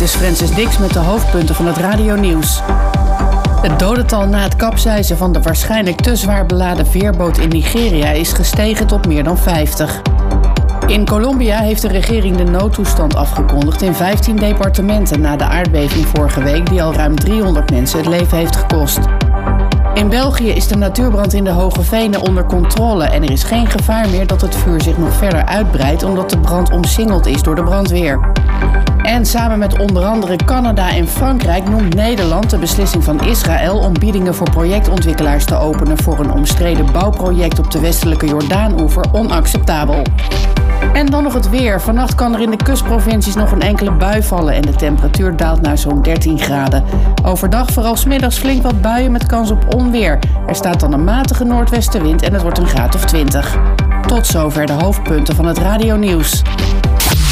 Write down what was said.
is Francis Dix met de hoofdpunten van het radionieuws. Het dodental na het kapseizen van de waarschijnlijk te zwaar beladen veerboot in Nigeria is gestegen tot meer dan 50. In Colombia heeft de regering de noodtoestand afgekondigd in 15 departementen na de aardbeving vorige week die al ruim 300 mensen het leven heeft gekost. In België is de natuurbrand in de Hoge Venen onder controle en er is geen gevaar meer dat het vuur zich nog verder uitbreidt omdat de brand omsingeld is door de brandweer. En samen met onder andere Canada en Frankrijk noemt Nederland de beslissing van Israël om biedingen voor projectontwikkelaars te openen voor een omstreden bouwproject op de westelijke Jordaan-oever onacceptabel. En dan nog het weer. Vannacht kan er in de kustprovincies nog een enkele bui vallen en de temperatuur daalt naar zo'n 13 graden. Overdag vooral 's middags flink wat buien met kans op onweer. Er staat dan een matige noordwestenwind en het wordt een graad of 20. Tot zover de hoofdpunten van het radionieuws.